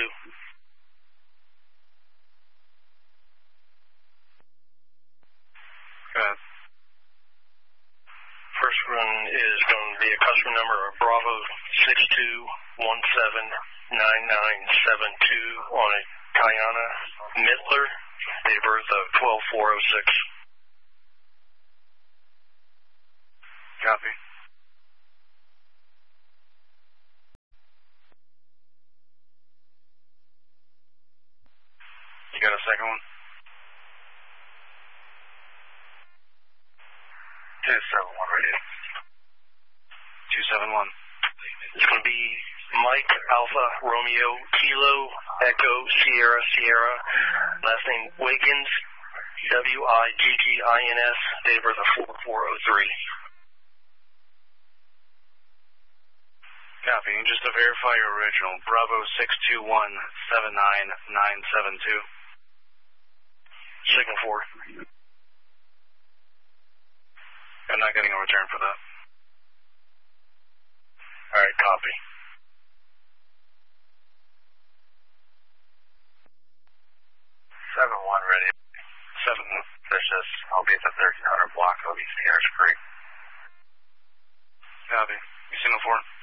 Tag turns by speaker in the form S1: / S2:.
S1: Go ahead.
S2: First one is going to be a customer number of Bravo 62179972 on a Kayana Mittler, date of birth of 12/4/06.
S1: Copy. You got a second one?
S2: 271 radio.
S1: 271.
S2: It's going to be Mike Alpha Romeo Kilo Echo Sierra Sierra. Last name Wiggins, Wiggins, date of birth of 4403.
S1: Copy. And just to verify your original, Bravo 621-79972.
S2: Signal 4.
S1: I'm not getting a return for that.
S2: Alright, copy.
S3: 7-1 ready.
S1: 7.
S3: This is, I'll be at the 1300 block of East Harris Creek.
S1: Copy. You signal 4?